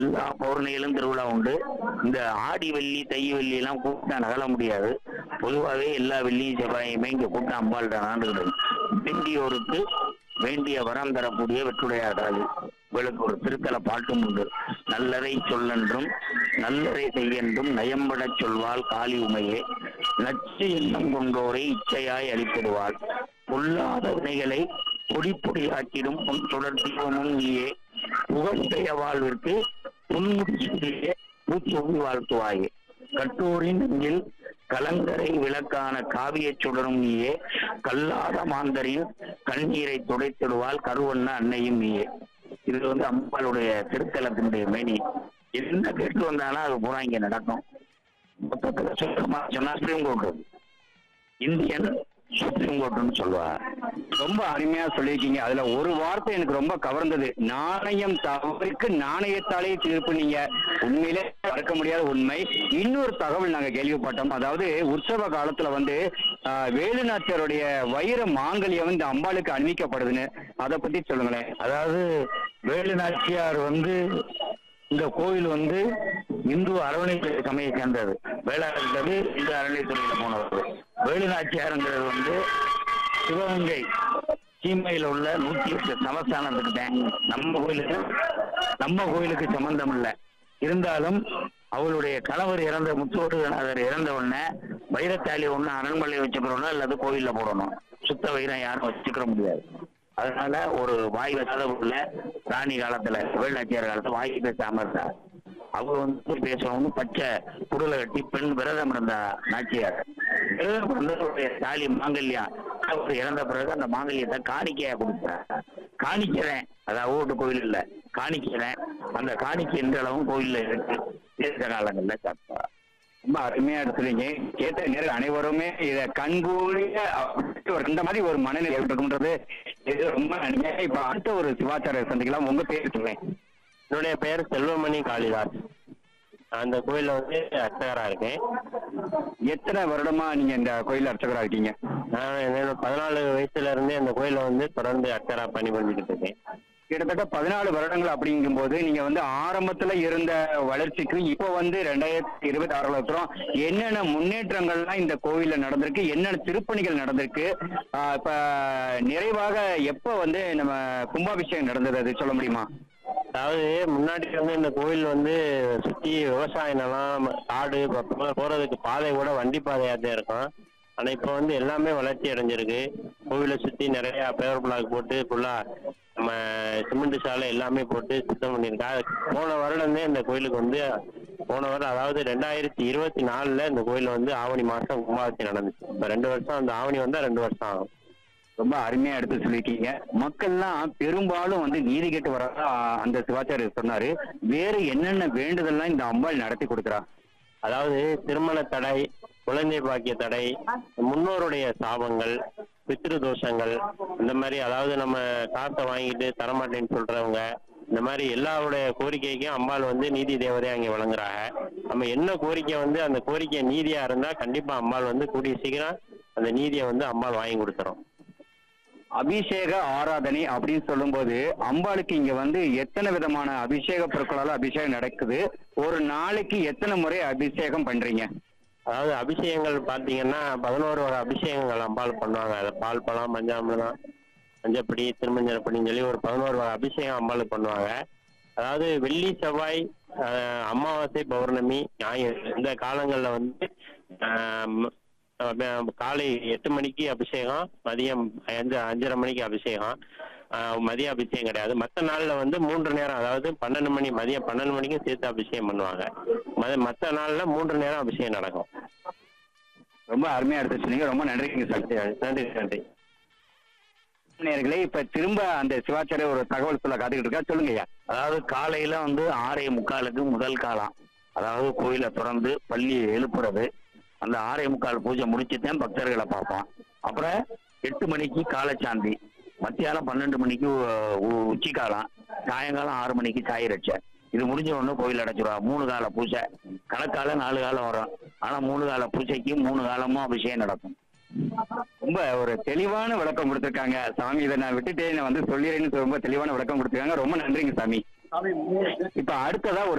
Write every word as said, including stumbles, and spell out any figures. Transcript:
எல்லா பௌர்ணமியிலும் திருவிழா உண்டு. இந்த ஆடி வெள்ளி தை வெள்ளி எல்லாம் கூட்டம் நகல முடியாது. பொதுவாகவே எல்லா வெள்ளியும் செவ்வாயுமே இங்க கூட்டம் அம்பாள்கிட்ட ஆண்டுகிறது. வேண்டியோருக்கு வேண்டிய வரம் தரக்கூடிய வெற்றுடையார் காளி இவளுக்கு ஒரு திருத்தல பாட்டும் உண்டு. நல்லதை சொல்லென்றும் நல்லதை செய்யென்றும் நயம்படச் சொல்வாள் காளி உமையே, நச்சு எண்ணம் கொண்டோரை இச்சையாய் அளித்திடுவாள், பொல்லாத வினைகளை பொடி பொடியாக்கிடும் பொன் தொடர் தீபமும் நீயே, புகழ்டைய வாழ்விற்கு புன்முடியே பூச்சொவி வாழ்த்துவாயே, கட்டோரின் நெஞ்சில் கலங்கரை விளக்கான காவிய சுடரும் நீயே, கல்லாத மாந்தரின் கண்ணீரை துடைத்திடுவாள் கருவண்ண அன்னையும் நீயே. இது வந்து அம்பாளுடைய திருத்தலத்தினுடைய மேனி. என்ன கேட்டு வந்தாலும் அது பூரா இங்க நடக்கும். மொத்தத்துல சுத்தமா சொன்னா சுப்ரீம் கோர்ட், இந்தியன் சுப்ரீம் கோர்ட்னு சொல்லுவாங்க. ரொம்ப அருமையா சொல்லியிருக்கீங்க. அதுல ஒரு வார்த்தை எனக்கு ரொம்ப கவர்ந்தது. நாணயம் தவறுக்கு நாணயத்தாலே தீர்ப்பு. நீங்க உண்மையிலே மறக்க முடியாத உண்மை. இன்னொரு தகவல் நாங்க கேள்விப்பட்டோம். அதாவது உற்சவ காலத்துல வந்து வேலுநாச்சியாருடைய வைர மாங்கல்யம் இந்த அம்பாளுக்கு அணிவிக்கப்படுதுன்னு, அதை பத்தி சொல்லுங்களேன். அதாவது வேலுநாச்சியார் வந்து இந்த கோவில் வந்து இந்து அறநிலைத்துறை சமயம் சேர்ந்தது. வேளாண்மை இந்து அறநிலைத்துறையில போனவர். வேலுநாச்சியாருங்கிறது வந்து சிவகங்கை சீமையில் உள்ள நூத்தி எட்டு சமஸ்தானத்துக்கிட்ட நம்ம கோயிலுக்கு நம்ம கோயிலுக்கு சம்பந்தம் இல்லை. இருந்தாலும் அவளுடைய கணவர் இறந்த முத்தோடுநாதர் இறந்த உடனே வைரத்தாலி ஒண்ணு அரண்மனை வச்சுக்கிறோம், அல்லது கோயில்ல போடணும். சுத்த வைரம் யாரும் வச்சுக்கிற முடியாது. அதனால ஒரு வாய் வச்சாத உள்ள ராணி காலத்துல வேலுநாச்சியார் காலத்துல வாய் பேசாம இருந்தா. அவ வந்து பேசணும்னு பச்சை குடலை கட்டி பெண் விரதம் இருந்தா நாச்சியார். விரதம் இருந்தவருடைய தாலி மாங்கல்யம் அவர் இறந்த பிறகு அந்த மாங்கல்யத்தை காணிக்கையா கொடுத்தார். காணிக்கிறேன், அதாவது ஓட்டு கோயில் இல்ல, காணிக்கிறேன். அந்த காணிக்கை எந்த அளவும் கோயில்ல இருக்கு. தேர்ந்த காலங்கள்ல சாப்பிட்டா ரொம்ப அருமையா எடுத்துறீங்க. கேட்ட நேரம் அனைவருமே இதை கண்கூடிய இந்த மாதிரி ஒரு மனநிலை ஏற்படுகின்றது. இது ரொம்ப நன்மையா. இப்ப அடுத்த ஒரு சிவாச்சாரிய சந்திக்கலாம். உங்க பேர் சொல்றேன். என்னுடைய பெயர் செல்வமணி காளிதாஸ். அந்த கோயில்ல வந்து அர்ச்சகரா இருக்கேன். எத்தனை வருடமா நீங்க இந்த கோயில் அர்ச்சகரா இருக்கீங்க? நான் என்னோட பதினாலு வயசுல இருந்தே அந்த கோயில வந்து தொடர்ந்து அர்ச்சகரா பணி பண்ணிக்கிட்டு இருக்கேன். கிட்டத்தட்ட பதினாலு வருடங்கள் அப்படிங்கும் போது நீங்க வந்து ஆரம்பத்துல இருந்த வளர்ச்சிக்கு இப்போ வந்து ரெண்டாயிரத்தி இருபத்தி ஆறுல இருக்கிறோம். என்னென்ன முன்னேற்றங்கள்லாம் இந்த கோவில்ல நடந்திருக்கு, என்னென்ன திருப்பணிகள் நடந்திருக்கு, ஆஹ் இப்ப நிறைவாக எப்ப வந்து நம்ம கும்பாபிஷேகம் நடந்தது அது சொல்ல முடியுமா? அதாவது முன்னாடி வந்து இந்த கோயில் வந்து சுத்தி விவசாய நிலம், காடு, போறதுக்கு பாதை கூட வண்டி பாதையா தான் இருக்கும். ஆனா இப்ப வந்து எல்லாமே வளர்ச்சி அடைஞ்சிருக்கு. கோவிலை சுத்தி நிறைய பேவர் பிளாக் போட்டு ஃபுல்லா நம்ம சிமெண்ட் சாலை எல்லாமே போட்டு சுத்தம் பண்ணியிருக்கா. போன வருடமே இந்த கோயிலுக்கு வந்து போன வருடம் அதாவது ரெண்டாயிரத்தி இருபத்தி நாலுல இந்த கோயில வந்து ஆவணி மாசம் கும்பாபிஷேகம் நடந்துச்சு. இப்ப ரெண்டு வருஷம் அந்த ஆவணி வந்தா ரெண்டு வருஷம் ஆகும். ரொம்ப அருமையா எடுத்து சொல்லியிருக்கீங்க. மக்கள்லாம் பெரும்பாலும் வந்து நீதி கேட்டு வர அந்த சிவாச்சாரியர் சொன்னாரு. வேறு என்னென்ன வேண்டுதல்லாம் இந்த அம்பாள் நடத்தி கொடுக்குறா? அதாவது திருமண தடை, குழந்தை பாக்கிய தடை, முன்னோருடைய சாபங்கள், பித்ரு தோஷங்கள், இந்த மாதிரி அதாவது நம்ம காசை வாங்கிட்டு தரமாட்டேன்னு சொல்றவங்க, இந்த மாதிரி எல்லாருடைய கோரிக்கைக்கும் அம்பாள் வந்து நீதி தேவதையா அங்கே வழங்குறாங்க. நம்ம என்ன கோரிக்கை வந்து அந்த கோரிக்கை நீதியா இருந்தா கண்டிப்பா அம்பாள் வந்து கூடிய சீக்கிரம் அந்த நீதியை வந்து அம்பாள் வாங்கி கொடுத்துரும். அபிஷேக ஆராதனை அப்படின்னு சொல்லும் போது அம்பாளுக்கு இங்க வந்து எத்தனை விதமான அபிஷேக பொருட்களால அபிஷேகம் நடக்குது? ஒரு நாளைக்கு எத்தனை முறை அபிஷேகம் பண்றீங்க? அதாவது அபிஷேகங்கள் பாத்தீங்கன்னா பதினோரு வகை அபிஷேகங்கள் அம்பாள் பண்ணுவாங்க. அதை பால் பழம், மஞ்சாமிரம், மஞ்சப்படி, திருமஞ்சப்படின்னு சொல்லி ஒரு பதினோரு வகை அபிஷேகம் அம்பாளுக்கு பண்ணுவாங்க. அதாவது வெள்ளி, செவ்வாய், அமாவாசை, பௌர்ணமி, ஞாயிறு இந்த காலங்கள்ல வந்து காலை எட்டு மணிக்கு அபிஷேகம், மதியம் அஞ்சு அஞ்சரை மணிக்கு அபிஷேகம். மதிய அபிஷேகம் கிடையாது. மற்ற நாள்ல வந்து மூன்று நேரம், அதாவது பன்னெண்டு மணி மதியம் பன்னெண்டு மணிக்கும் சேர்த்து அபிஷேகம் பண்ணுவாங்க. மற்ற நாள்ல மூன்று நேரம் அபிஷேகம் நடக்கும். ரொம்ப அருமையா எடுத்து சொன்னீங்க. ரொம்ப நன்றிங்க சார். நன்றி நன்றி நேயர்களே, இப்ப திரும்ப அந்த சிவாச்சாரிய ஒரு தகவல் சொல்ல காத்துக்கிட்டு இருக்கா. சொல்லுங்க ஐயா. அதாவது காலையில வந்து ஆறே முக்காலுக்கு முதல் காலம், அதாவது கோயிலை திறந்து பள்ளியை எழுப்புறது. அந்த ஆறே முக்கால் பூஜை முடிச்சுதான் பக்தர்களை பார்ப்போம். அப்புறம் எட்டு மணிக்கு காலச்சாந்தி, மத்தியானம் பன்னெண்டு மணிக்கு உச்சி காலம், சாயங்காலம் ஆறு மணிக்கு சாய் ரட்சை. இது முடிஞ்ச உடனே கோயில் அடைச்சிருவா. மூணு கால பூஜை, கணக்கால நாலு காலம் வரும். ஆனா மூணு கால பூஜைக்கு மூணு காலமும் அபிஷேகம் நடக்கும். ரொம்ப ஒரு தெளிவான விளக்கம் கொடுத்துருக்காங்க சாமி. இதை நான் விட்டுட்டே நான் வந்து சொல்லிடுறேன்னு ரொம்ப தெளிவான விளக்கம் கொடுத்துருக்காங்க. ரொம்ப நன்றிங்க சாமி. இப்ப அடுத்ததா ஒரு